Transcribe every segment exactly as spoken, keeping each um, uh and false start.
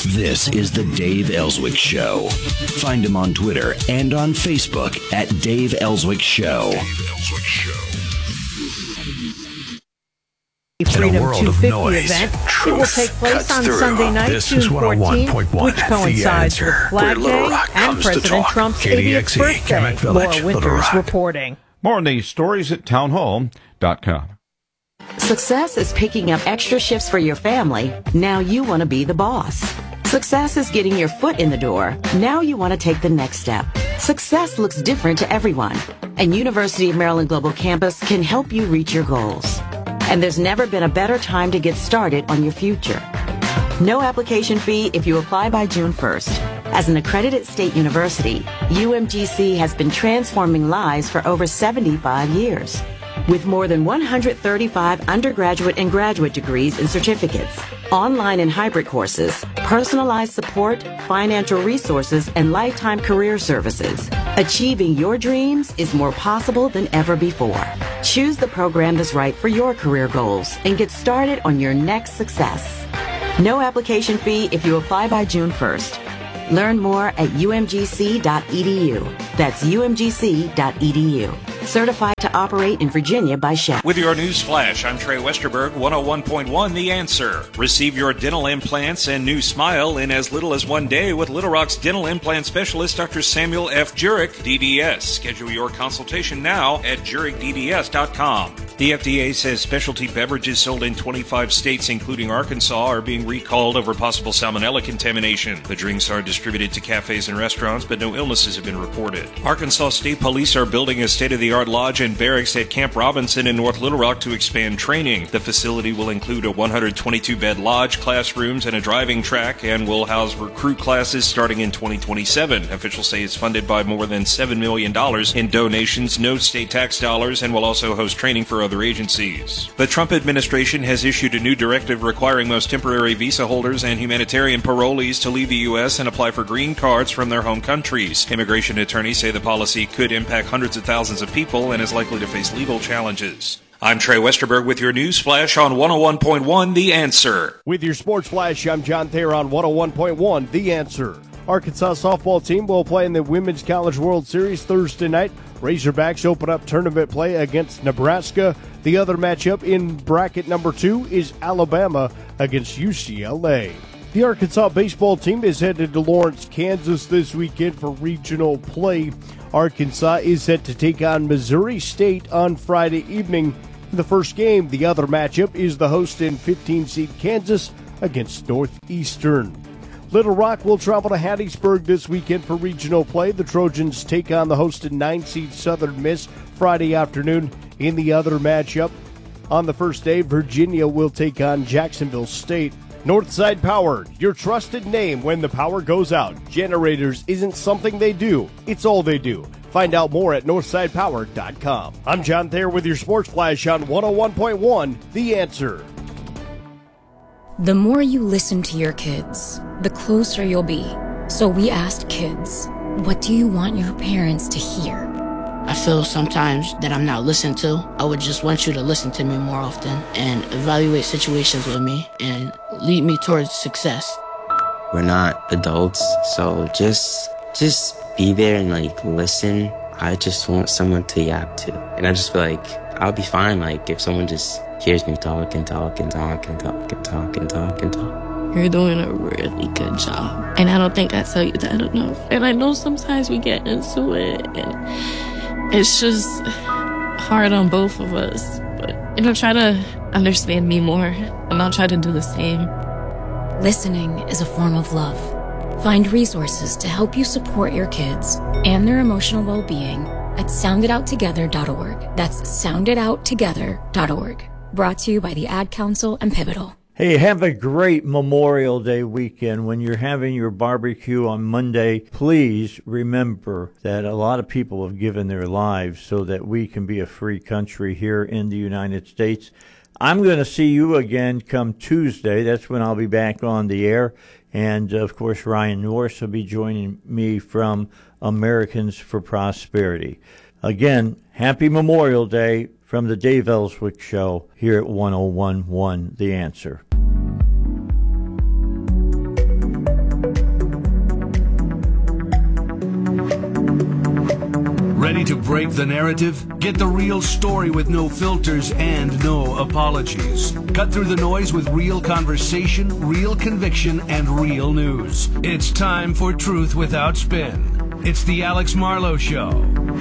This is the Dave Ellswick Show. Find him on Twitter and on Facebook at Dave Ellswick Show. Dave Ellswick Show. Freedom two fifty event. It will take place on Sunday night, June fourteenth, which coincides with Flag Day and President Trump's eightieth birthday. Laura Winters reporting. More on these stories at town hall dot com. Success is picking up extra shifts for your family. Now you want to be the boss. Success is getting your foot in the door. Now you want to take the next step. Success looks different to everyone, and University of Maryland Global Campus can help you reach your goals. And there's never been a better time to get started on your future. No application fee if you apply by June first. As an accredited state university, U M G C has been transforming lives for over seventy-five years. With more than one hundred thirty-five undergraduate and graduate degrees and certificates, online and hybrid courses, personalized support, financial resources, and lifetime career services, achieving your dreams is more possible than ever before. Choose the program that's right for your career goals and get started on your next success. No application fee if you apply by June first. Learn more at U M G C dot E D U. That's U M G C dot E D U. Certified to operate in Virginia by Shep. With your news flash, I'm Trey Westerberg, one oh one point one The Answer. Receive your dental implants and new smile in as little as one day with Little Rock's dental implant specialist, Doctor Samuel F. Jurek, D D S. Schedule your consultation now at jurek d d s dot com. The F D A says specialty beverages sold in twenty-five states, including Arkansas, are being recalled over possible salmonella contamination. The drinks are distributed to cafes and restaurants, but no illnesses have been reported. Arkansas State Police are building a state-of-the-art lodge and barracks at Camp Robinson in North Little Rock to expand training. The facility will include a one hundred twenty-two bed lodge, classrooms, and a driving track, and will house recruit classes starting in twenty twenty-seven. Officials say it's funded by more than seven million dollars in donations, no state tax dollars, and will also host training for other agencies. The Trump administration has issued a new directive requiring most temporary visa holders and humanitarian parolees to leave the U S and apply for green cards from their home countries. Immigration attorneys say the policy could impact hundreds of thousands of people and is likely to face legal challenges. I'm Trey Westerberg with your news flash on one oh one point one The Answer. With your sports flash, I'm John Thayer on one oh one point one The Answer. Arkansas softball team will play in the Women's College World Series Thursday night. Razorbacks open up tournament play against Nebraska. The other matchup in bracket number two is Alabama against U C L A. The Arkansas baseball team is headed to Lawrence, Kansas this weekend for regional play. Arkansas is set to take on Missouri State on Friday evening. In the first game, the other matchup is the host in fifteen seed Kansas against Northeastern. Little Rock will travel to Hattiesburg this weekend for regional play. The Trojans take on the hosted nine seed Southern Miss Friday afternoon. In the other matchup, on the first day, Virginia will take on Jacksonville State. Northside Power, your trusted name when the power goes out. Generators isn't something they do, it's all they do. Find out more at northside power dot com. I'm John Thayer with your Sports Flash on one oh one point one The Answer. The more you listen to your kids, the closer you'll be. So we asked kids, what do you want your parents to hear? I feel sometimes that I'm not listened to. I would just want you to listen to me more often and evaluate situations with me and lead me towards success. We're not adults, so just just be there and like listen. I just want someone to yap to. And I just feel like I'll be fine like if someone just hears me talk and talk and talk and talk and talk and talk and talk. You're doing a really good job. And I don't think I tell you that enough. And I know sometimes we get into it and it's just hard on both of us. But, you know, try to understand me more, and I'll try to do the same. Listening is a form of love. Find resources to help you support your kids and their emotional well-being at sound it out together dot org. That's sound it out together dot org. Brought to you by the Ad Council and Pivotal. Hey, have a great Memorial Day weekend. When you're having your barbecue on Monday, please remember that a lot of people have given their lives so that we can be a free country here in the United States. I'm going to see you again come Tuesday. That's when I'll be back on the air. And, of course, Ryan Norris will be joining me from Americans for Prosperity. Again, happy Memorial Day from the Dave Ellswick Show here at one oh one point one The Answer. to break the narrative? Get the real story with no filters and no apologies. Cut through the noise with real conversation, real conviction, and real news. It's time for Truth Without Spin. It's the Alex Marlowe Show.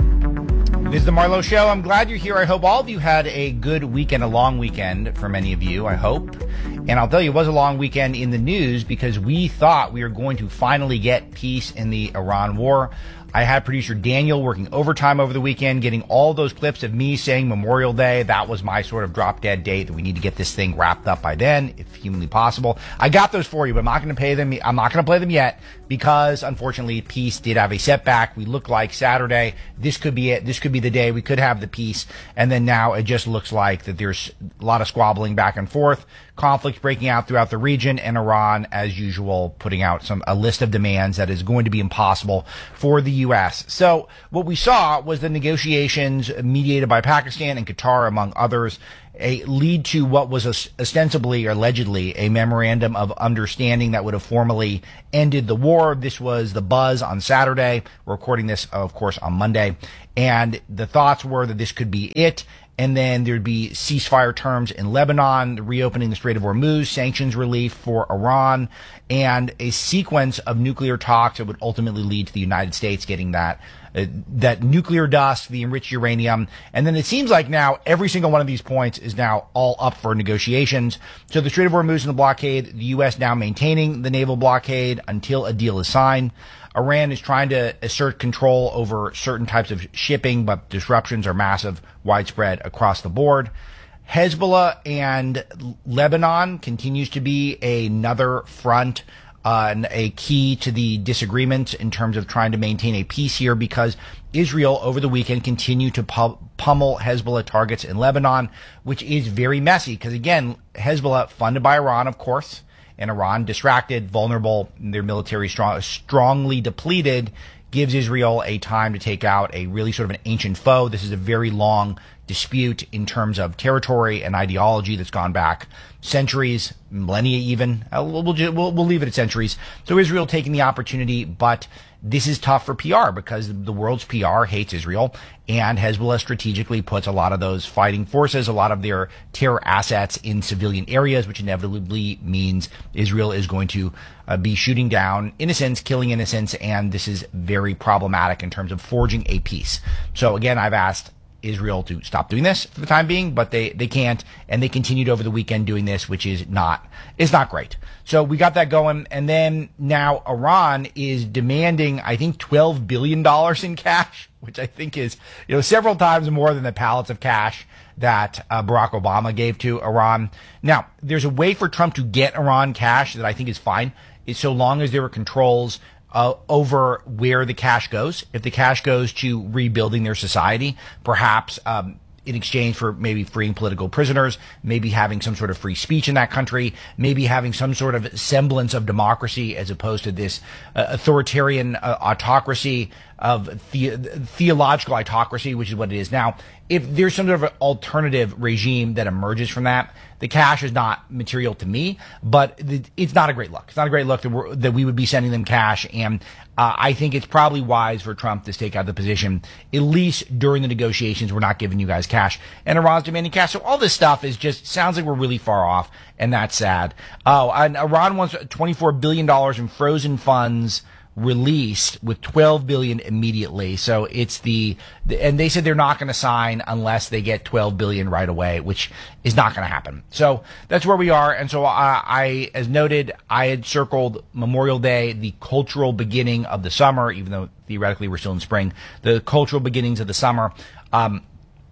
It is the Marlowe Show. I'm glad you're here. I hope all of you had a good weekend, a long weekend for many of you, I hope. And I'll tell you, it was a long weekend in the news because we thought we were going to finally get peace in the Iran war. I had producer Daniel working overtime over the weekend, getting all those clips of me saying Memorial Day. That was my sort of drop dead date that we need to get this thing wrapped up by then, if humanly possible. I got those for you, but I'm not going to pay them. I'm not going to play them yet because, unfortunately, peace did have a setback. We looked like Saturday. This could be it. This could be the day we could have the peace. And then now it just looks like that there's a lot of squabbling back and forth, conflicts breaking out throughout the region, and Iran, as usual, putting out some a list of demands that is going to be impossible for the U S. So what we saw was the negotiations mediated by Pakistan and Qatar, among others, a lead to what was ostensibly or allegedly a memorandum of understanding that would have formally ended the war. This was the buzz on Saturday. We're recording this, of course, on Monday. And the thoughts were that this could be it. And then there'd be ceasefire terms in Lebanon, reopening the Strait of Hormuz, sanctions relief for Iran, and a sequence of nuclear talks that would ultimately lead to the United States getting that uh, that nuclear dust, the enriched uranium. And then it seems like now every single one of these points is now all up for negotiations. So the Strait of Hormuz and the blockade, the U S now maintaining the naval blockade until a deal is signed. Iran is trying to assert control over certain types of shipping, but disruptions are massive, widespread across the board. Hezbollah and Lebanon continues to be another front, uh, and a key to the disagreement in terms of trying to maintain a peace here, because Israel over the weekend continued to pu- pummel Hezbollah targets in Lebanon, which is very messy because, again, Hezbollah funded by Iran, of course, and Iran, distracted, vulnerable, their military strong, strongly depleted, gives Israel a time to take out a really sort of an ancient foe. This is a very long dispute in terms of territory and ideology that's gone back centuries, millennia even. Uh, we'll, we'll, we'll, we'll leave it at centuries. So Israel taking the opportunity, but this is tough for P R because the world's P R hates Israel, and Hezbollah strategically puts a lot of those fighting forces, a lot of their terror assets in civilian areas, which inevitably means Israel is going to uh, be shooting down innocents, killing innocents, and this is very problematic in terms of forging a peace. So again, I've asked Israel to stop doing this for the time being, but they, they can't, and they continued over the weekend doing this, which is not, is not great. So we got that going, and then now Iran is demanding, I think, twelve billion dollars in cash, which I think is, you know, several times more than the pallets of cash that uh, Barack Obama gave to Iran. Now, there's a way for Trump to get Iran cash that I think is fine, is so long as there are controls Uh, over where the cash goes. If the cash goes to rebuilding their society, perhaps um, in exchange for maybe freeing political prisoners, maybe having some sort of free speech in that country, maybe having some sort of semblance of democracy as opposed to this uh, authoritarian uh, autocracy of the- theological autocracy, which is what it is now. If there's some sort of alternative regime that emerges from that, the cash is not material to me, but it's not a great look. It's not a great look that, we're, that we would be sending them cash. And uh, I think it's probably wise for Trump to stake out the position, at least during the negotiations, we're not giving you guys cash. And Iran's demanding cash. So all this stuff is just, sounds like we're really far off, and that's sad. Oh, and Iran wants twenty-four billion dollars in frozen funds released, with twelve billion dollars immediately. So it's the, the and they said they're not going to sign unless they get twelve billion dollars right away, which is not going to happen. So that's where we are. And so I, I, as noted, I had circled Memorial Day, the cultural beginning of the summer, even though theoretically we're still in spring, the cultural beginnings of the summer. Um,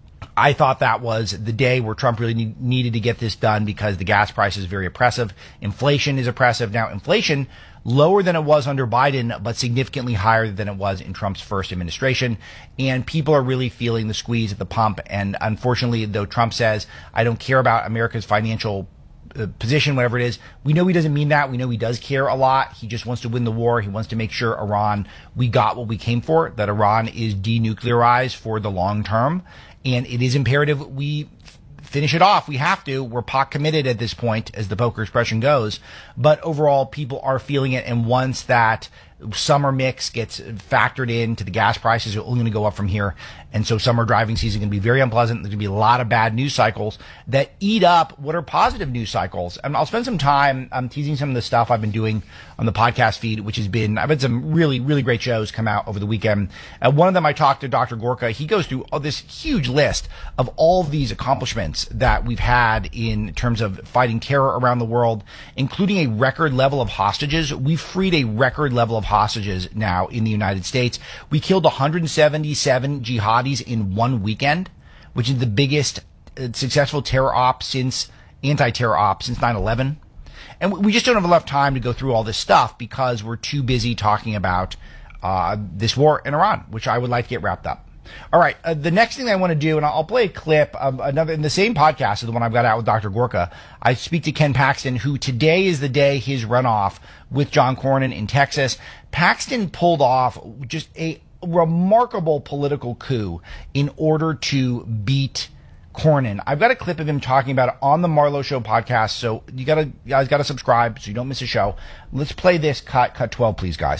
I thought that was the day where Trump really need, needed to get this done because the gas price is very oppressive. Inflation is oppressive. Now, inflation lower than it was under Biden, but significantly higher than it was in Trump's first administration. And people are really feeling the squeeze at the pump. And unfortunately, though Trump says, I don't care about America's financial uh, position, whatever it is, we know he doesn't mean that. We know he does care a lot. He just wants to win the war. He wants to make sure Iran, we got what we came for, that Iran is denuclearized for the long term. And it is imperative we finish it off. We have to. We're P O C committed at this point, as the poker expression goes. But overall, people are feeling it. And once that summer mix gets factored into the gas prices, are only going to go up from here. And so summer driving season can be very unpleasant. There's going to be a lot of bad news cycles that eat up what are positive news cycles. And I'll spend some time um, teasing some of the stuff I've been doing on the podcast feed, which has been, I've had some really, really great shows come out over the weekend. Uh, one of them I talked to Doctor Gorka. He goes through oh, this huge list of all of these accomplishments that we've had in terms of fighting terror around the world, including a record level of hostages. We've freed a record level of hostages now in the United States. We killed one hundred seventy-seven jihadis in one weekend, which is the biggest uh, successful terror op since anti-terror op since nine eleven. And we just don't have enough time to go through all this stuff because we're too busy talking about uh, this war in Iran, which I would like to get wrapped up. All right, uh, the next thing I want to do, and I'll play a clip of another in the same podcast as the one I've got out with Doctor Gorka. I speak to Ken Paxton, who today is the day his runoff with John Cornyn in Texas. Paxton pulled off just a remarkable political coup in order to beat Cornyn. I've got a clip of him talking about it on the Marlowe Show podcast, so you gotta, you guys gotta subscribe so you don't miss a show. Let's play this cut, cut twelve, please, guys.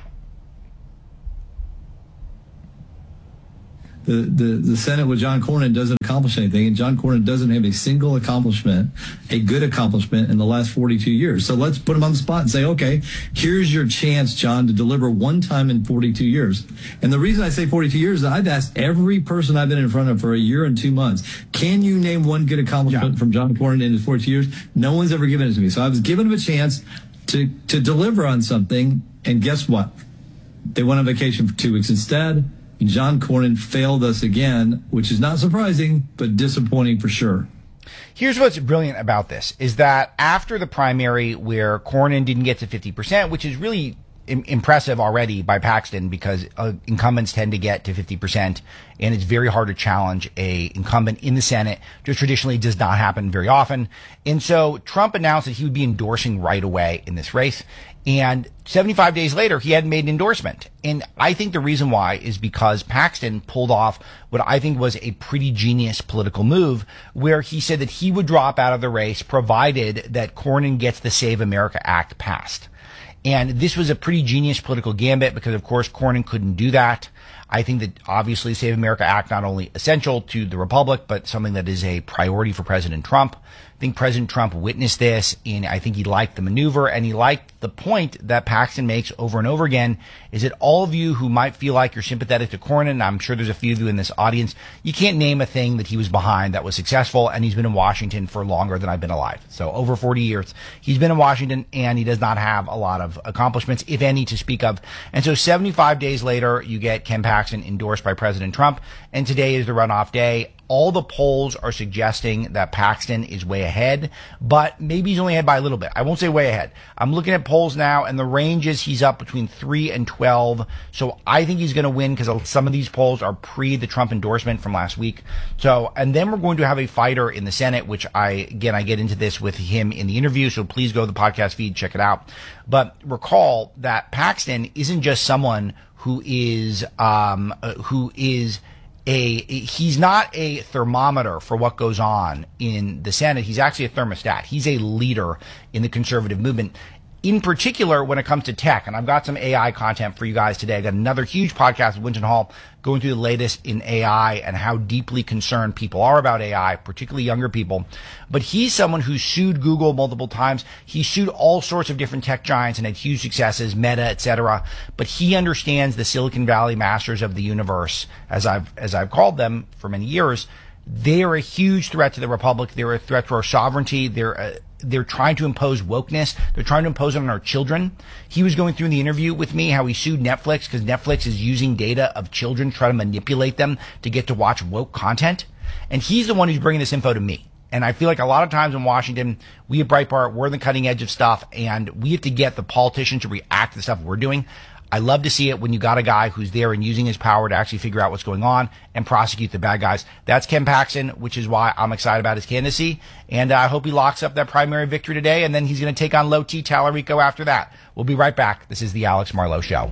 The, the, the Senate with John Cornyn doesn't accomplish anything, and John Cornyn doesn't have a single accomplishment, a good accomplishment in the last forty-two years. So let's put him on the spot and say, okay, here's your chance, John, to deliver one time in forty-two years. And the reason I say forty-two years is I've asked every person I've been in front of for a year and two months, can you name one good accomplishment yeah. from John Cornyn in his forty-two years? No one's ever given it to me. So I was giving him a chance to, to deliver on something, and guess what? They went on vacation for two weeks instead. John Cornyn failed us again, which is not surprising, but disappointing for sure. Here's what's brilliant about this, is that after the primary where Cornyn didn't get to fifty percent, which is really im- impressive already by Paxton because uh, incumbents tend to get to fifty percent, and it's very hard to challenge a incumbent in the Senate, which traditionally does not happen very often. And so Trump announced that he would be endorsing right away in this race. And seventy-five days later, he hadn't made an endorsement. And I think the reason why is because Paxton pulled off what I think was a pretty genius political move, where he said that he would drop out of the race provided that Cornyn gets the Save America Act passed. And this was a pretty genius political gambit because, of course, Cornyn couldn't do that. I think that obviously Save America Act not only essential to the Republic, but something that is a priority for President Trump. I think President Trump witnessed this, and I think he liked the maneuver, and he liked the point that Paxton makes over and over again, is that all of you who might feel like you're sympathetic to Cornyn, I'm sure there's a few of you in this audience, you can't name a thing that he was behind that was successful, and he's been in Washington for longer than I've been alive. So over forty years, he's been in Washington, and he does not have a lot of accomplishments, if any, to speak of. And so seventy-five days later, you get Ken Paxton endorsed by President Trump, and today is the runoff day. All the polls are suggesting that Paxton is way ahead, but maybe he's only ahead by a little bit. I won't say way ahead. I'm looking at polls now, and the range is he's up between three and twelve. So I think he's going to win because some of these polls are pre the Trump endorsement from last week. So, and then we're going to have a fighter in the Senate, which I, again, I get into this with him in the interview. So please go to the podcast feed, check it out. But recall that Paxton isn't just someone who is, um, uh, who is, A, he's not a thermometer for what goes on in the Senate. He's actually a thermostat. He's a leader in the conservative movement, in particular when it comes to tech. And I've got some A I content for you guys today. I got another huge podcast with Winton Hall going through the latest in A I and how deeply concerned people are about A I, particularly younger people. But he's someone who sued Google multiple times. He sued all sorts of different tech giants and had huge successes, Meta, et cetera. But he understands the Silicon Valley masters of the universe, as I've, as I've called them for many years. They are a huge threat to the Republic. They're a threat to our sovereignty. They're a, they're trying to impose wokeness. They're trying to impose it on our children. He was going through in the interview with me how he sued Netflix because Netflix is using data of children, trying to manipulate them to get to watch woke content. And he's the one who's bringing this info to me. And I feel like a lot of times in Washington, we at Breitbart, we're on the cutting edge of stuff, and we have to get the politicians to react to the stuff we're doing. I love to see it when you got a guy who's there and using his power to actually figure out what's going on and prosecute the bad guys. That's Ken Paxton, which is why I'm excited about his candidacy. And I hope he locks up that primary victory today, and then he's going to take on Low T Tallarico after that. We'll be right back. This is the Alex Marlowe Show.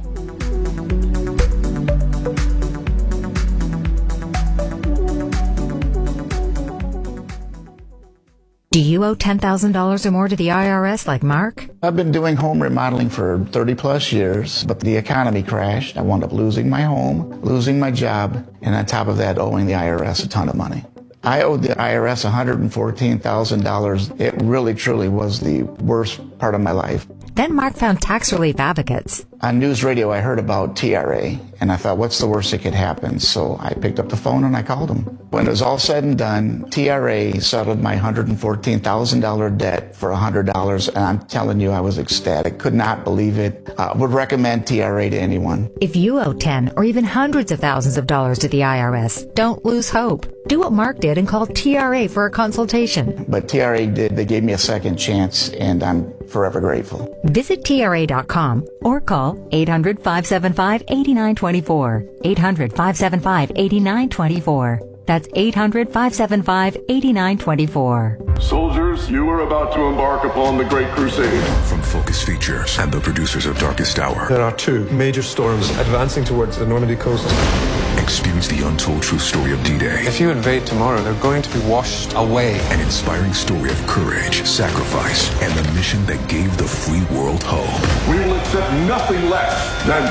Do you owe ten thousand dollars or more to the I R S like Mark? I've been doing home remodeling for thirty plus years, but the economy crashed. I wound up losing my home, losing my job, and on top of that, owing the I R S a ton of money. I owed the I R S one hundred fourteen thousand dollars. It really, truly was the worst part of my life. Then Mark found Tax Relief Advocates. On news radio, I heard about T R A, and I thought, what's the worst that could happen? So I picked up the phone and I called them. When it was all said and done, T R A settled my one hundred fourteen thousand dollars debt for one hundred dollars, and I'm telling you, I was ecstatic. Could not believe it. I uh, would recommend T R A to anyone. If you owe ten or even hundreds of thousands of dollars to the I R S, don't lose hope. Do what Mark did and call T R A for a consultation. But T R A did. They gave me a second chance, and I'm forever grateful. Visit T R A dot com or call eight hundred, five seven five, eight nine two four. eight hundred, five seven five, eight nine two four. That's eight hundred, five seven five, eight nine two four. Soldiers, you are about to embark upon the Great Crusade. From Focus Features and the producers of Darkest Hour. There are two major storms advancing towards the Normandy coast. Experience the untold true story of D-Day. If you invade tomorrow, they're going to be washed away. An inspiring story of courage, sacrifice, and the mission that gave the free world hope. We will accept nothing less than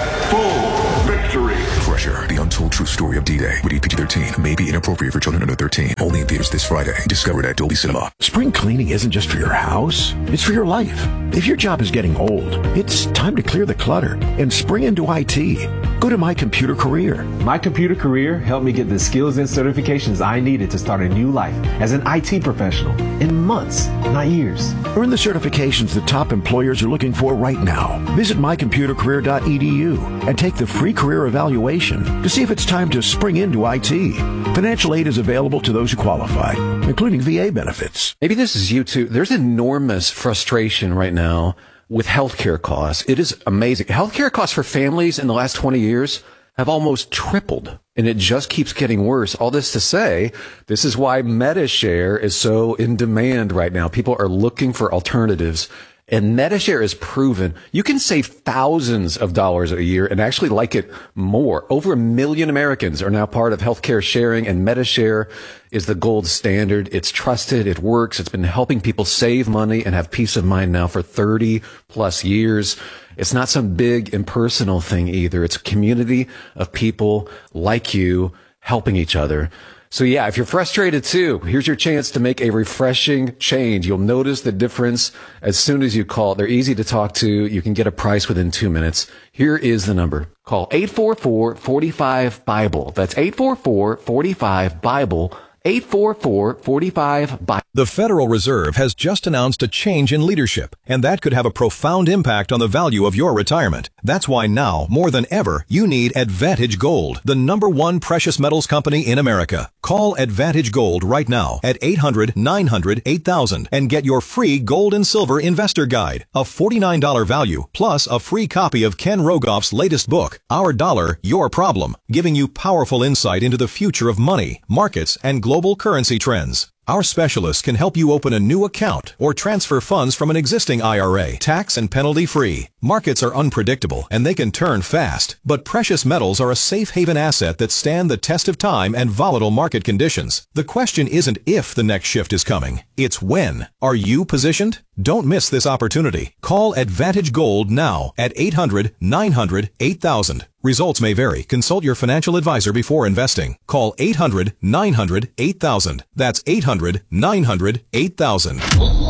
full victory. Crusher, the untold true story of D-Day. Rated P G thirteen. May be inappropriate for children under thirteen. Only in theaters this Friday. Discovered at Dolby Cinema. Spring cleaning isn't just for your house. It's for your life. If your job is getting old, it's time to clear the clutter and spring into I T. Go to My Computer Career. My Computer Career helped me get the skills and certifications I needed to start a new life as an I T professional in months, not years. Earn the certifications the top employers are looking for right now. Visit my computer career dot e d u and take the free career evaluation to see if it's time to spring into I T. Financial aid is available to those who qualify, including V A benefits. Maybe this is you too. There's enormous frustration right now with healthcare costs. It is amazing. Healthcare costs for families in the last twenty years have almost tripled, and it just keeps getting worse. All this to say, this is why MediShare is so in demand right now. People are looking for alternatives, and MediShare is proven you can save thousands of dollars a year and actually like it more. Over a million Americans are now part of healthcare sharing, and MediShare is the gold standard. It's trusted. It works. It's been helping people save money and have peace of mind now for thirty plus years. It's not some big impersonal thing either. It's a community of people like you helping each other. So yeah, if you're frustrated too, here's your chance to make a refreshing change. You'll notice the difference as soon as you call. They're easy to talk to. You can get a price within two minutes. Here is the number. Call eight four four, four five, BIBLE. That's eight four four, four five, BIBLE. eight four four, four five, BIBLE. The Federal Reserve has just announced a change in leadership, and that could have a profound impact on the value of your retirement. That's why now, more than ever, you need Advantage Gold, the number one precious metals company in America. Call Advantage Gold right now at eight hundred, nine hundred, eight thousand and get your free gold and silver investor guide, a forty-nine dollars value, plus a free copy of Ken Rogoff's latest book, Our Dollar, Your Problem, giving you powerful insight into the future of money, markets, and global currency trends. Our specialists can help you open a new account or transfer funds from an existing I R A, tax and penalty free. Markets are unpredictable and they can turn fast, but precious metals are a safe haven asset that stand the test of time and volatile market conditions. The question isn't if the next shift is coming, it's when. Are you positioned? Don't miss this opportunity. Call Advantage Gold now at eight hundred, nine hundred, eight thousand. Results may vary. Consult your financial advisor before investing. Call eight hundred, nine hundred, eight thousand. That's eight hundred, nine hundred, eight thousand.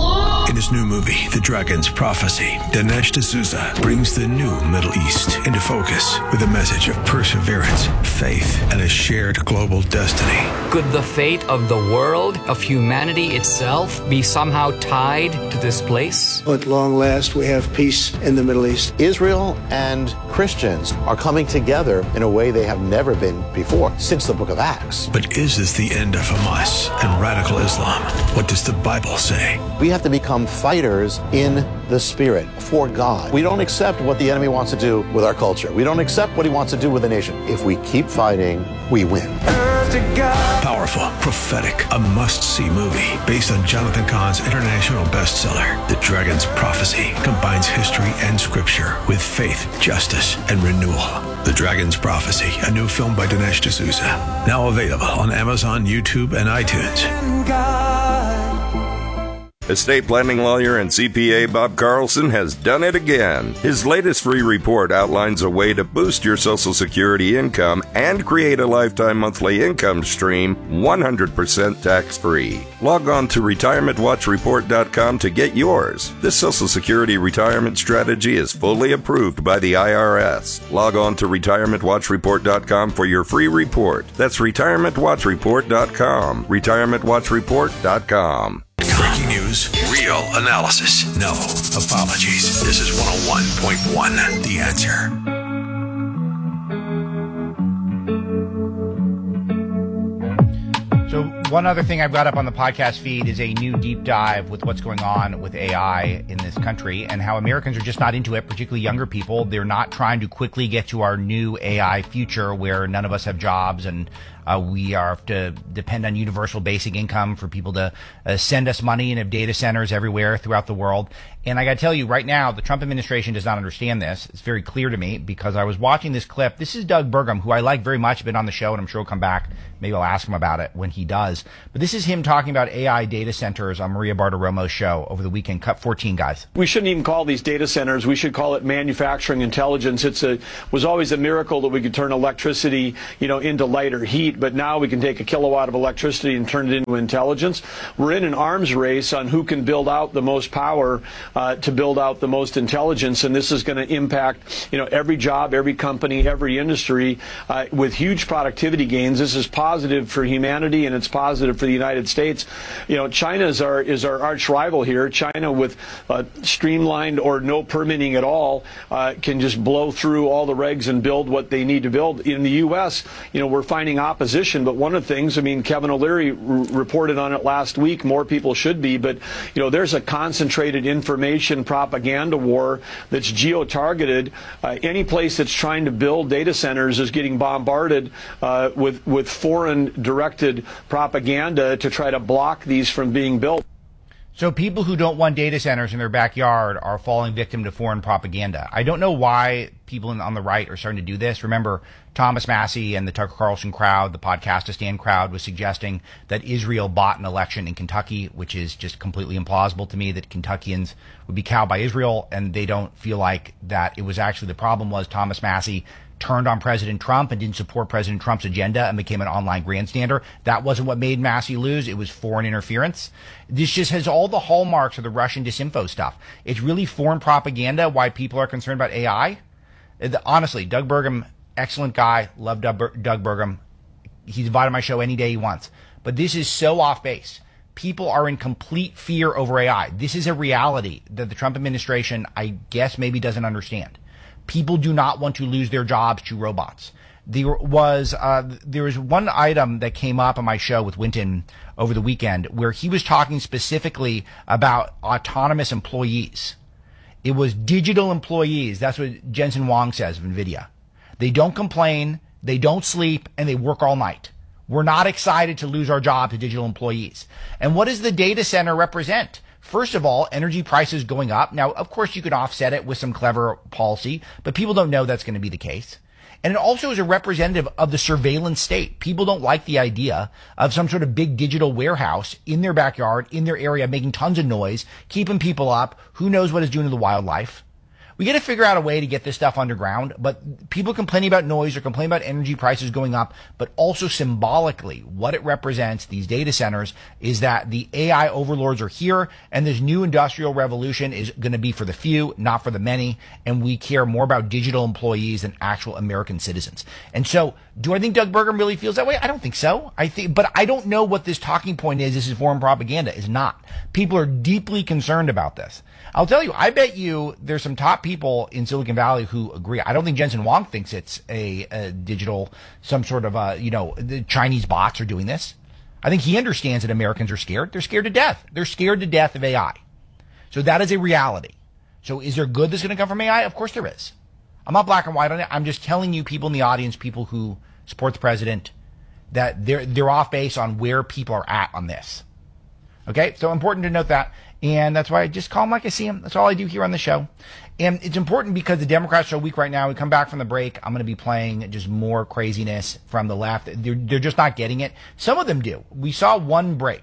In his new movie, The Dragon's Prophecy, Dinesh D'Souza brings the new Middle East into focus with a message of perseverance, faith, and a shared global destiny. Could the fate of the world, of humanity itself, be somehow tied to this place? At long last, we have peace in the Middle East. Israel and Christians are coming together in a way they have never been before since the book of Acts. But is this the end of Hamas and radical Islam? What does the Bible say? We have to become fighters in the spirit for God. We don't accept what the enemy wants to do with our culture. We don't accept what he wants to do with the nation. If we keep fighting, we win. Powerful, prophetic, a must-see movie based on Jonathan Cahn's international bestseller, The Dragon's Prophecy, combines history and scripture with faith, justice, and renewal. The Dragon's Prophecy, a new film by Dinesh D'Souza, now available on Amazon, YouTube, and iTunes. Estate planning lawyer and C P A Bob Carlson has done it again. His latest free report outlines a way to boost your Social Security income and create a lifetime monthly income stream one hundred percent tax-free. Log on to retirement watch report dot com to get yours. This Social Security retirement strategy is fully approved by the I R S. Log on to retirement watch report dot com for your free report. That's retirement watch report dot com. retirement watch report dot com. Breaking news, real analysis, no apologies. This is one oh one point one, The Answer. So one other thing I've got up on the podcast feed is a new deep dive with what's going on with A I in this country and how Americans are just not into it, particularly younger people. They're not trying to quickly get to our new A I future where none of us have jobs and uh, we are to depend on universal basic income for people to uh, send us money and have data centers everywhere throughout the world. And I got to tell you right now, the Trump administration does not understand this. It's very clear to me because I was watching this clip. This is Doug Burgum, who I like very much, been on the show, and I'm sure he'll come back. Maybe I'll ask him about it when he does. But this is him talking about A I data centers on Maria Bartiromo's show over the weekend. Cut fourteen, guys. We shouldn't even call these data centers. We should call it manufacturing intelligence. It's a was always a miracle that we could turn electricity, you know, into light or heat. But now we can take a kilowatt of electricity and turn it into intelligence. We're in an arms race on who can build out the most power uh, to build out the most intelligence. And this is going to impact, you know, every job, every company, every industry uh, with huge productivity gains. This is positive for humanity and it's positive for the United States. You know, China is our is our arch rival here. China, with uh, streamlined or no permitting at all, uh, can just blow through all the regs and build what they need to build. In the U S, you know, we're finding opposition. But one of the things, I mean, Kevin O'Leary r- reported on it last week. More people should be, but you know, there's a concentrated information propaganda war that's geo-targeted. Uh, any place that's trying to build data centers is getting bombarded uh, with with foreign directed propaganda to try to block these from being built. So people who don't want data centers in their backyard are falling victim to foreign propaganda. I don't know why people on the right are starting to do this. Remember, Thomas Massey and the Tucker Carlson crowd, the Podcastistan crowd, was suggesting that Israel bought an election in Kentucky, which is just completely implausible to me, that Kentuckians would be cowed by Israel, and they don't feel like that it was actually the problem was Thomas Massey turned on President Trump and didn't support President Trump's agenda and became an online grandstander. That wasn't what made Massey lose. It was foreign interference. This just has all the hallmarks of the Russian disinfo stuff. It's really foreign propaganda why people are concerned about A I. Honestly, Doug Burgum, excellent guy. Love Doug Burgum. He's invited on my show any day he wants. But this is so off base. People are in complete fear over A I. This is a reality that the Trump administration, I guess, maybe doesn't understand. People do not want to lose their jobs to robots. There was uh, there was one item that came up on my show with Winton over the weekend where he was talking specifically about autonomous employees. It was digital employees. That's what Jensen Huang says of NVIDIA. They don't complain, they don't sleep, and they work all night. We're not excited to lose our job to digital employees. And what does the data center represent? First of all, energy prices going up. Now, of course, you could offset it with some clever policy, but people don't know that's going to be the case. And it also is a representative of the surveillance state. People don't like the idea of some sort of big digital warehouse in their backyard, in their area, making tons of noise, keeping people up. Who knows what it's doing to the wildlife? We got to figure out a way to get this stuff underground, but people complaining about noise or complaining about energy prices going up, but also symbolically what it represents, these data centers, is that the A I overlords are here and this new industrial revolution is going to be for the few, not for the many, and we care more about digital employees than actual American citizens. And so, do I think Doug Burgum really feels that way? I don't think so. I think, but I don't know what this talking point is. This is foreign propaganda. Is not. People are deeply concerned about this. I'll tell you, I bet you there's some top people in Silicon Valley who agree. I don't think Jensen Huang thinks it's a, a digital, some sort of, uh, you know, the Chinese bots are doing this. I think he understands that Americans are scared. They're scared to death. They're scared to death of A I. So that is a reality. So is there good that's going to come from A I? Of course there is. I'm not black and white on it. I'm just telling you, people in the audience, people who support the president, that they're, they're off base on where people are at on this. Okay, so important to note that. And that's why I just call them like I see them. That's all I do here on the show. And it's important because the Democrats are weak right now. We come back from the break. I'm going to be playing just more craziness from the left. They're, they're just not getting it. Some of them do. We saw one break.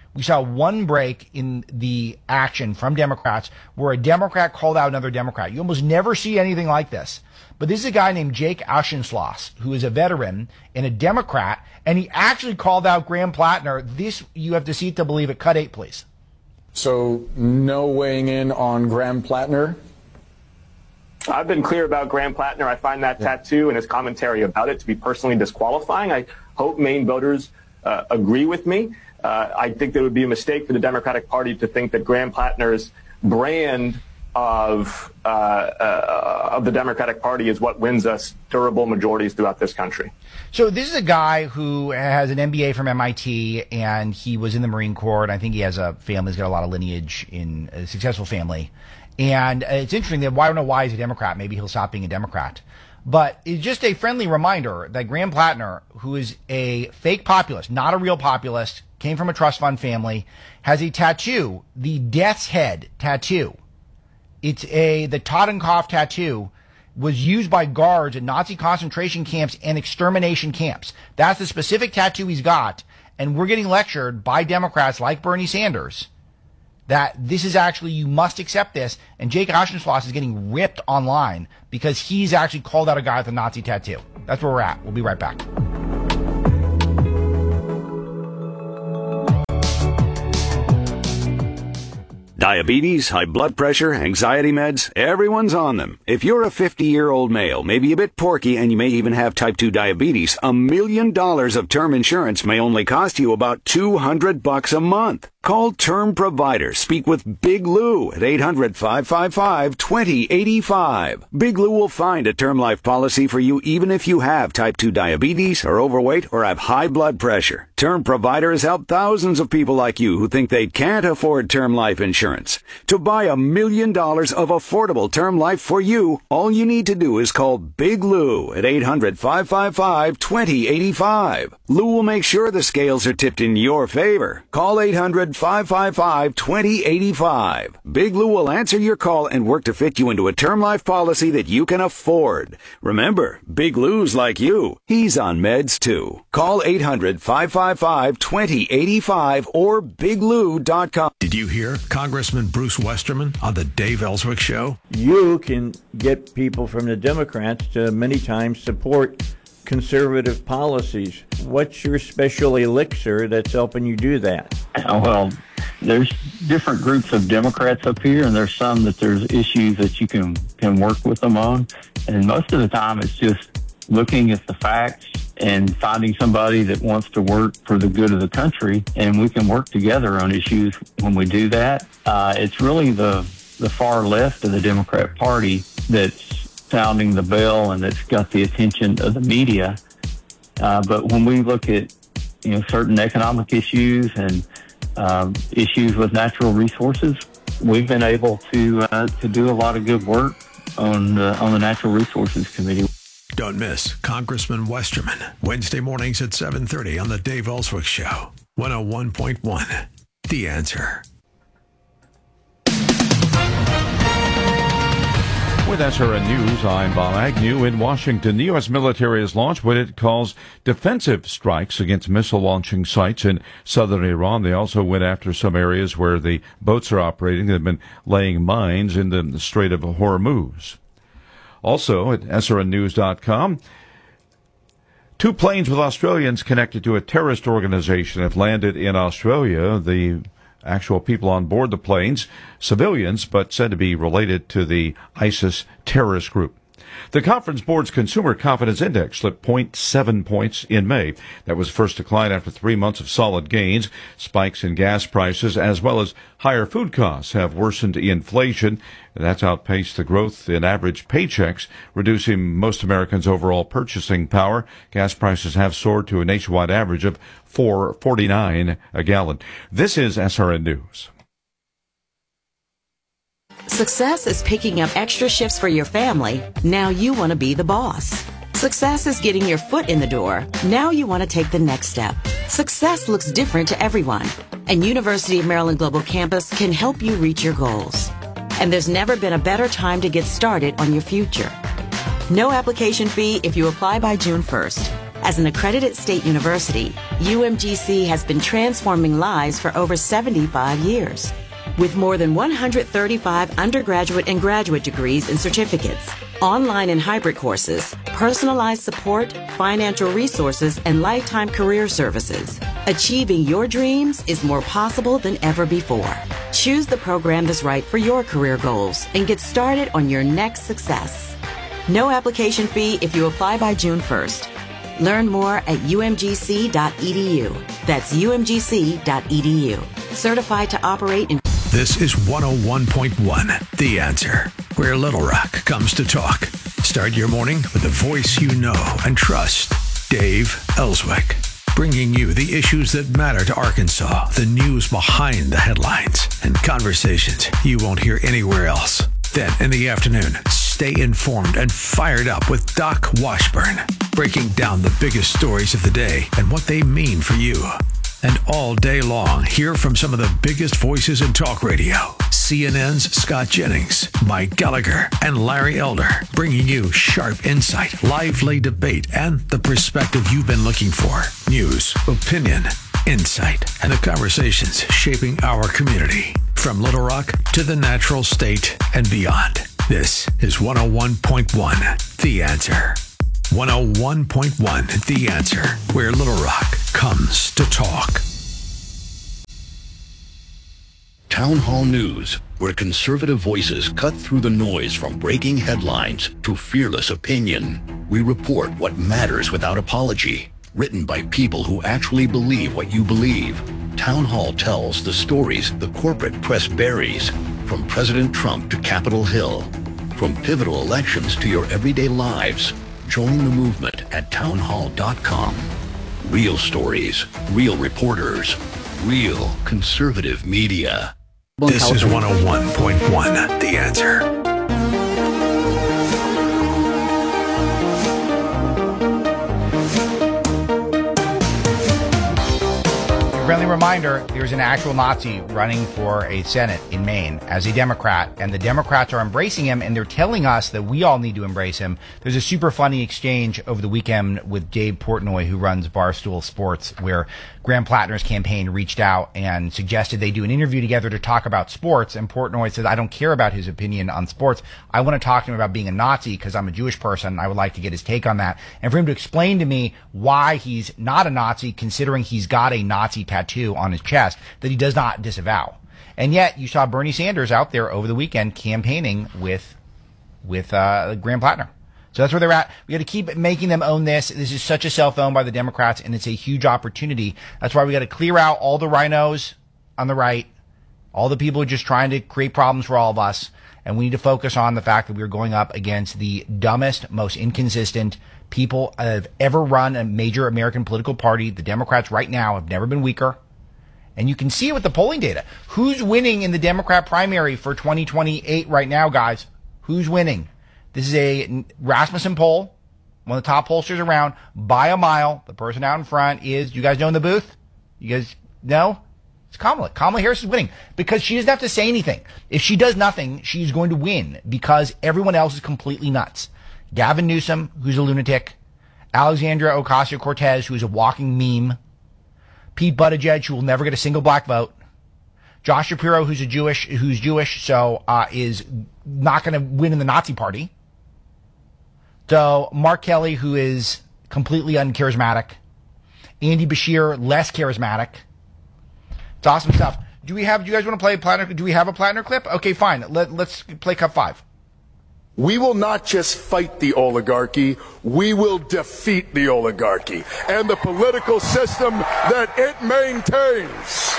We saw one break in the action from Democrats where a Democrat called out another Democrat. You almost never see anything like this. But this is a guy named Jake Auchincloss, who is a veteran and a Democrat, and he actually called out Graham Plattner. This, you have to see it to believe it. Cut eight, please. So no weighing in on Graham Plattner? I've been clear about Graham Plattner. I find that yeah. tattoo and his commentary about it to be personally disqualifying. I hope Maine voters uh, agree with me. Uh, I think that it would be a mistake for the Democratic Party to think that Graham Plattner's brand of uh, uh, of the Democratic Party is what wins us durable majorities throughout this country. So this is a guy who has an M B A from M I T, and he was in the Marine Corps, and I think he has a family. He's got a lot of lineage in a successful family. And it's interesting that, well, I don't know why he's a Democrat. Maybe he'll stop being a Democrat. But it's just a friendly reminder that Graham Plattner, who is a fake populist, not a real populist, came from a trust fund family, has a tattoo, the Death's Head tattoo. It's a, the Totenkopf tattoo was used by guards in Nazi concentration camps and extermination camps. That's the specific tattoo he's got. And we're getting lectured by Democrats like Bernie Sanders that this is actually, you must accept this. And Jake Auchincloss is getting ripped online because he's actually called out a guy with a Nazi tattoo. That's where we're at. We'll be right back. Diabetes, high blood pressure, anxiety meds, everyone's on them. If you're a fifty-year-old male, maybe a bit porky, and you may even have type two diabetes, a million dollars of term insurance may only cost you about two hundred bucks a month. Call Term Provider. Speak with Big Lou at eight hundred, five five five, two zero eight five. Big Lou will find a term life policy for you even if you have type two diabetes, are overweight, or have high blood pressure. Term Provider has helped thousands of people like you who think they can't afford term life insurance. To buy a million dollars of affordable term life for you, all you need to do is call Big Lou at eight hundred, five five five, two zero eight five. Lou will make sure the scales are tipped in your favor. Call eight hundred, five five five, two zero eight five. Big Lou will answer your call and work to fit you into a term life policy that you can afford. Remember, Big Lou's like you. He's on meds too. Call eight hundred, five five five, two zero eight five or big lou dot com. Did you hear Congressman Bruce Westerman on the Dave Ellswick Show? You can get people from the Democrats to many times support conservative policies. What's your special elixir that's helping you do that? Well, there's different groups of Democrats up here, and there's some that there's issues that you can, can work with them on. And most of the time it's just looking at the facts and finding somebody that wants to work for the good of the country, and we can work together on issues when we do that. Uh, it's really the, the far left of the Democrat Party that's sounding the bell and that's got the attention of the media. Uh, but when we look at, you know, certain economic issues and um, issues with natural resources, we've been able to uh, to do a lot of good work on uh, on the Natural Resources Committee. Don't miss Congressman Westerman, Wednesday mornings at seven thirty on the Dave Ellswick Show, one oh one point one. The Answer. With S R N News, I'm Bob Agnew in Washington. The U S military has launched what it calls defensive strikes against missile launching sites in southern Iran. They also went after some areas where the boats are operating. They've been laying mines in the Strait of Hormuz. Also at S R N news dot com, two planes with Australians connected to a terrorist organization have landed in Australia. The actual people on board the planes, civilians, but said to be related to the ISIS terrorist group. The Conference Board's Consumer Confidence Index slipped zero point seven points in May. That was the first decline after three months of solid gains. Spikes in gas prices as well as higher food costs have worsened inflation. That's outpaced the growth in average paychecks, reducing most Americans' overall purchasing power. Gas prices have soared to a nationwide average of four forty-nine a gallon. This is S R N News. Success is picking up extra shifts for your family. Now you want to be the boss. Success is getting your foot in the door. Now you want to take the next step. Success looks different to everyone, and University of Maryland Global Campus can help you reach your goals. And there's never been a better time to get started on your future. No application fee if you apply by June first. As an accredited state university, U M G C has been transforming lives for over seventy-five years. With more than one hundred thirty-five undergraduate and graduate degrees and certificates, online and hybrid courses, personalized support, financial resources, and lifetime career services, achieving your dreams is more possible than ever before. Choose the program that's right for your career goals and get started on your next success. No application fee if you apply by June first. Learn more at U M G C dot E D U. That's U M G C dot E D U. Certified to operate in... This is one oh one point one, The Answer, where Little Rock comes to talk. Start your morning with the voice you know and trust, Dave Ellswick, bringing you the issues that matter to Arkansas, the news behind the headlines, and conversations you won't hear anywhere else. Then in the afternoon, stay informed and fired up with Doc Washburn, breaking down the biggest stories of the day and what they mean for you. And all day long, hear from some of the biggest voices in talk radio. C N N's Scott Jennings, Mike Gallagher, and Larry Elder, bringing you sharp insight, lively debate, and the perspective you've been looking for. News, opinion, insight, and the conversations shaping our community. From Little Rock to the natural state and beyond. This is one oh one point one, The Answer. one oh one point one, The Answer, where Little Rock comes to talk. Town Hall News, where conservative voices cut through the noise from breaking headlines to fearless opinion. We report what matters without apology, written by people who actually believe what you believe. Town Hall tells the stories the corporate press buries, from President Trump to Capitol Hill, from pivotal elections to your everyday lives. Join the movement at town hall dot com. Real stories, real reporters, real conservative media. This is one oh one point one, The Answer. Friendly reminder, there's an actual Nazi running for a Senate in Maine as a Democrat, and the Democrats are embracing him, and they're telling us that we all need to embrace him. There's a super funny exchange over the weekend with Dave Portnoy, who runs Barstool Sports, where Graham Plattner's campaign reached out and suggested they do an interview together to talk about sports, and Portnoy said, I don't care about his opinion on sports. I want to talk to him about being a Nazi because I'm a Jewish person. I would like to get his take on that. And for him to explain to me why he's not a Nazi, considering he's got a Nazi tattoo on his chest that he does not disavow. And yet you saw Bernie Sanders out there over the weekend campaigning with with uh, Graham Plattner. So that's where they're at. We got to keep making them own this. This is such a self-owned by the Democrats, and it's a huge opportunity. That's why we got to clear out all the rhinos on the right, all the people who are just trying to create problems for all of us, and we need to focus on the fact that we're going up against the dumbest, most inconsistent people that have ever run a major American political party. The Democrats right now have never been weaker. And you can see it with the polling data. Who's winning in the Democrat primary for twenty twenty-eight right now, guys? Who's winning? This is a Rasmussen poll, one of the top pollsters around, by a mile. The person out in front is, you guys know in the booth? You guys know? It's Kamala. Kamala Harris is winning because she doesn't have to say anything. If she does nothing, she's going to win because everyone else is completely nuts. Gavin Newsom, who's a lunatic. Alexandria Ocasio-Cortez, who's a walking meme. Pete Buttigieg, who will never get a single black vote. Josh Shapiro, who's a Jewish, who's Jewish, so uh, is not going to win in the Nazi Party. So Mark Kelly, who is completely uncharismatic. Andy Bashir, less charismatic. It's awesome stuff. Do we have? Do you guys want to play Plattner? Do we have a Plattner clip? Okay, fine. Let, let's play Cup Five. We will not just fight the oligarchy, we will defeat the oligarchy and the political system that it maintains.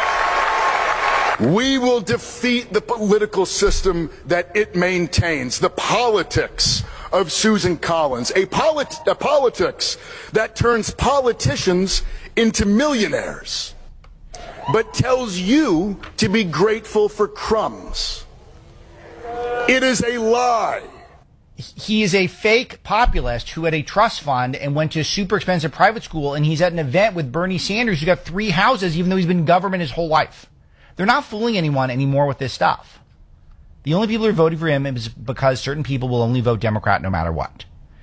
We will defeat the political system that it maintains, the politics of Susan Collins, a, polit- a politics that turns politicians into millionaires, but tells you to be grateful for crumbs. It is a lie. He is a fake populist who had a trust fund and went to a super expensive private school, and he's at an event with Bernie Sanders, who got three houses, even though he's been in government his whole life. They're not fooling anyone anymore with this stuff. The only people who are voting for him is because certain people will only vote Democrat no matter what.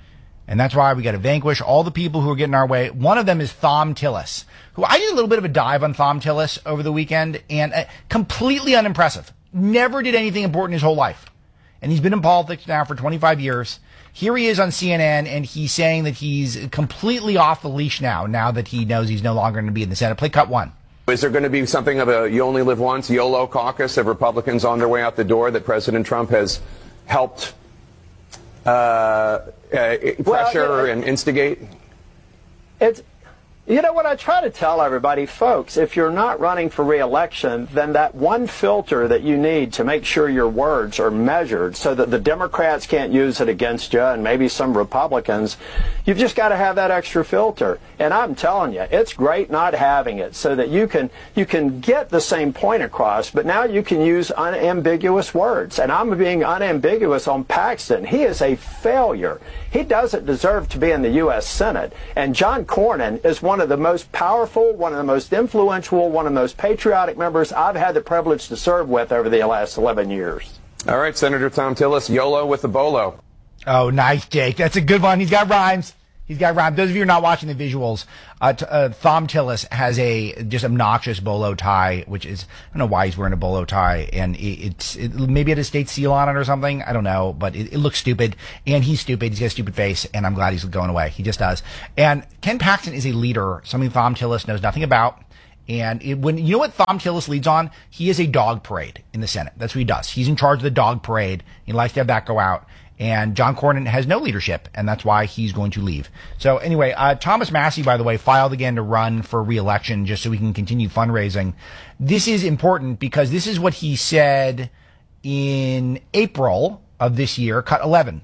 And that's why we got to vanquish all the people who are getting our way. One of them is Thom Tillis, who I did a little bit of a dive on Thom Tillis over the weekend, and uh, completely unimpressive. Never did anything important his whole life. And he's been in politics now for twenty-five years. Here he is on C N N, and he's saying that he's completely off the leash now, now that he knows he's no longer going to be in the Senate. Play cut one. Is there going to be something of a you only live once, YOLO caucus of Republicans on their way out the door that President Trump has helped uh, uh, pressure well, you know, and instigate? It's, you know what I try to tell everybody, folks, if you're not running for re-election, then that one filter that you need to make sure your words are measured so that the Democrats can't use it against you and maybe some Republicans, you've just got to have that extra filter. And I'm telling you, it's great not having it so that you can you can get the same point across, but now you can use unambiguous words. And I'm being unambiguous on Paxton. He is a failure. He doesn't deserve to be in the U S Senate. And John Cornyn is one of the most powerful, one of the most influential, one of the most patriotic members I've had the privilege to serve with over the last eleven years. All right, Senator Thom Tillis, YOLO with the bolo. Oh, nice, Jake. That's a good one. He's got rhymes. He's got rhymes. Those of you who are not watching the visuals, uh, t- uh, Thom Tillis has a just obnoxious bolo tie, which is, I don't know why he's wearing a bolo tie, and it, it's it, maybe it has state seal on it or something. I don't know, but it, it looks stupid, and he's stupid. He's got a stupid face, and I'm glad he's going away. He just does. And Ken Paxton is a leader, something Thom Tillis knows nothing about. And it, when you know what Thom Tillis leads on, he is a dog parade in the Senate. That's what he does. He's in charge of the dog parade. He likes to have that go out. And John Cornyn has no leadership, and that's why he's going to leave. So anyway, uh, Thomas Massie, by the way, filed again to run for re-election just so we can continue fundraising. This is important because this is what he said in April of this year, cut eleven.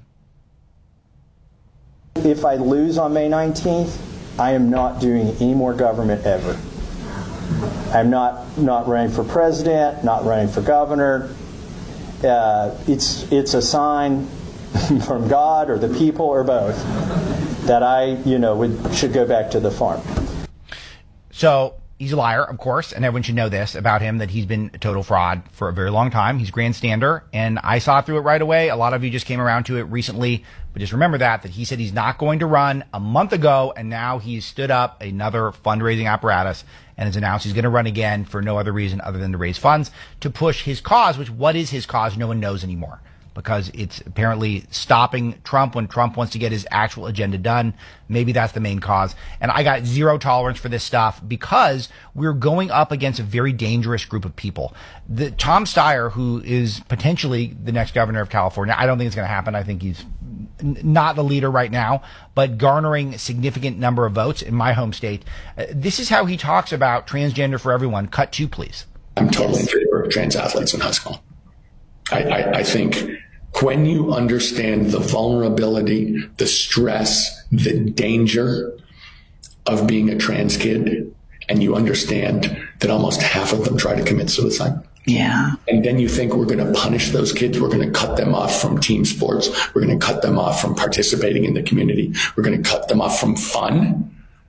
If I lose on May nineteenth, I am not doing any more government ever. I'm not, not running for president, not running for governor. Uh, it's, it's a sign from God or the people or both that I, you know, would, should go back to the farm. So he's a liar, of course, and everyone should know this about him, that he's been a total fraud for a very long time. He's a grandstander, and I saw through it right away. A lot of you just came around to it recently, but just remember that, that he said he's not going to run a month ago, and now he's stood up another fundraising apparatus and has announced he's going to run again for no other reason other than to raise funds to push his cause, which what is his cause? No one knows anymore, because it's apparently stopping Trump when Trump wants to get his actual agenda done. Maybe that's the main cause. And I got zero tolerance for this stuff because we're going up against a very dangerous group of people. The Tom Steyer, who is potentially the next governor of California, I don't think it's going to happen. I think he's n- not the leader right now, but garnering a significant number of votes in my home state. Uh, this is how he talks about transgender for everyone. Cut two, please. I'm totally in favor of trans athletes in high school. I, I, I think when you understand the vulnerability, the stress, the danger of being a trans kid, and you understand that almost half of them try to commit suicide. Yeah. And then you think we're going to punish those kids. We're going to cut them off from team sports. We're going to cut them off from participating in the community. We're going to cut them off from fun.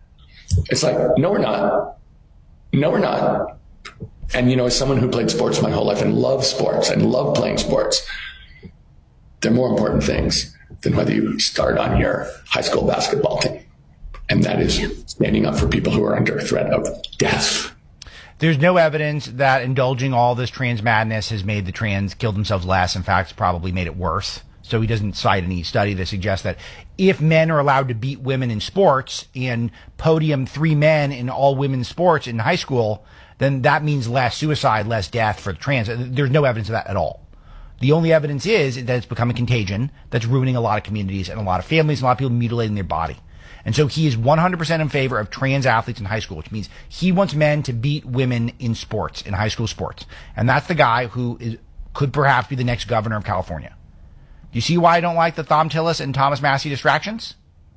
It's like, no, we're not. No, we're not. And, you know, as someone who played sports my whole life and loves sports and love playing sports, there are more important things than whether you start on your high school basketball team. And that is standing up for people who are under threat of death. There's no evidence that indulging all this trans madness has made the trans kill themselves less. In fact, it's probably made it worse. So he doesn't cite any study that suggests that if men are allowed to beat women in sports and podium three men in all women's sports in high school, then that means less suicide, less death for the trans. There's no evidence of that at all. The only evidence is that it's become a contagion that's ruining a lot of communities and a lot of families and a lot of people mutilating their body. And so he is one hundred percent in favor of trans athletes in high school, which means he wants men to beat women in sports, in high school sports. And that's the guy who is, could perhaps be the next governor of California. Do you see why I don't like the Thom Tillis and Thomas Massie distractions?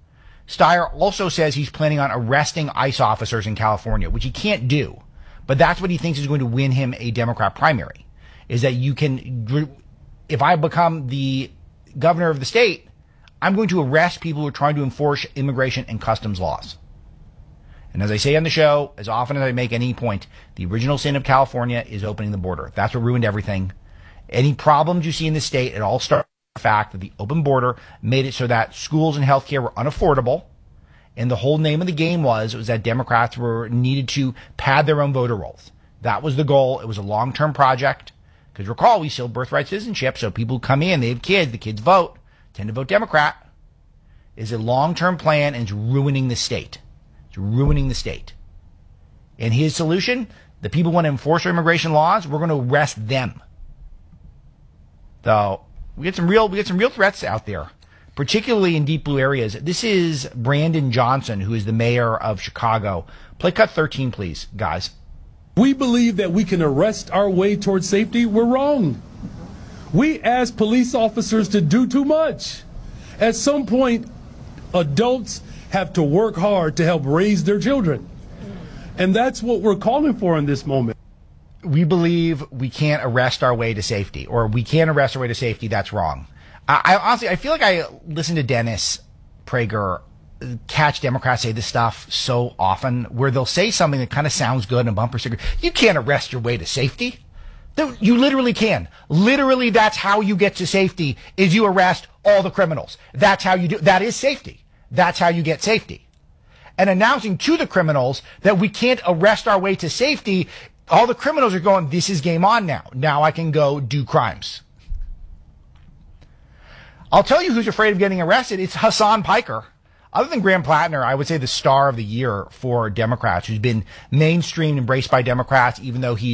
Steyer also says he's planning on arresting ICE officers in California, which he can't do. But that's what he thinks is going to win him a Democrat primary, is that you can, if I become the governor of the state, I'm going to arrest people who are trying to enforce immigration and customs laws. And as I say on the show, as often as I make any point, the original sin of California is opening the border. That's what ruined everything. Any problems you see in the state, it all started fact that the open border made it so that schools and healthcare were unaffordable. And the whole name of the game was, it was that Democrats were needed to pad their own voter rolls. That was the goal. It was a long-term project. Because recall, we still birthright citizenship, so people who come in, they have kids, the kids vote, tend to vote Democrat. It's a long-term plan, and it's ruining the state. It's ruining the state. And his solution, the people want to enforce our immigration laws, we're going to arrest them. So we get some real, we get some real threats out there, particularly in deep blue areas. This is Brandon Johnson, who is the mayor of Chicago. Play cut thirteen, please, guys. We believe that we can arrest our way towards safety. We're wrong. We ask police officers to do too much. At some point, adults have to work hard to help raise their children. And that's what we're calling for in this moment. We believe we can't arrest our way to safety, or we can't arrest our way to safety. That's wrong. I, I honestly, I feel like I listen to Dennis Prager catch Democrats say this stuff so often, where they'll say something that kind of sounds good in a bumper sticker. You can't arrest your way to safety. You literally can. Literally, that's how you get to safety, is you arrest all the criminals. That's how you do. That is safety. That's how you get safety. And announcing to the criminals that we can't arrest our way to safety, all the criminals are going, this is game on now. Now I can go do crimes. I'll tell you who's afraid of getting arrested. It's Hassan Piker. Other than Graham Plattner, I would say the star of the year for Democrats, who's been mainstreamed, embraced by Democrats, even though he